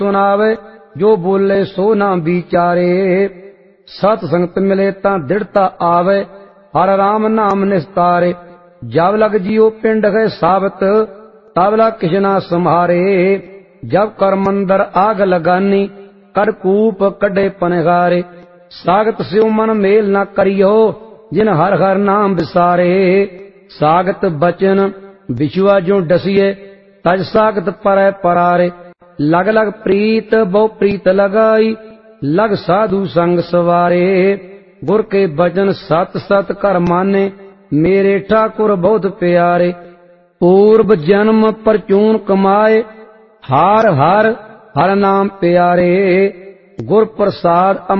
सुनावे जो बोले सो ना विचारे। सत संगत मिले तां दृढ़ता आवे हर राम नाम निस्तारे। जब लग जियो पिंड है साबत तब लग किछ ना संहारे। जब कर मंदर आग लगानी करकूप कड़े पनगारे। सागत स्यो मन मेल न करियो जिन हर हर नाम विसारे। सागत बचन विछुआ जो डसिए तज सागत परै परारे। लग लग प्रीत बहु प्रीत लगाई लग साधु संग सवारे। गुर के भजन सत सत कर माने मेरे ठाकुर बहुत प्यारे। पूर्व जन्म परचून कमाए हार हार हर नाम प्यारे। गुर प्रसाद